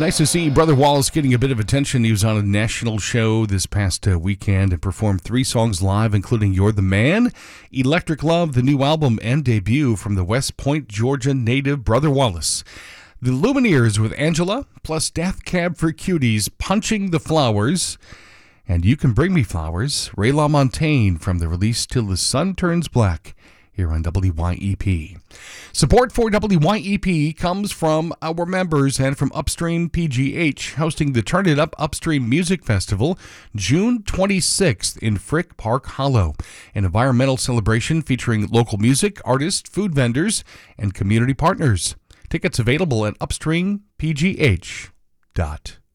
Nice to see Brother Wallace getting a bit of attention. He was on a national show this past weekend and performed 3 songs live, including You're the Man, Electric Love, the new album and debut from the West Point, Georgia native Brother Wallace. The Lumineers with Angela, plus Death Cab for Cuties, Punching the Flowers, and You Can Bring Me Flowers, Ray LaMontagne from the release Till the Sun Turns Black, here on WYEP. Support for WYEP comes from our members and from Upstream PGH, hosting the Turn It Up Upstream Music Festival, June 26th in Frick Park Hollow, an environmental celebration featuring local music, artists, food vendors, and community partners. Tickets available at upstreampgh.org.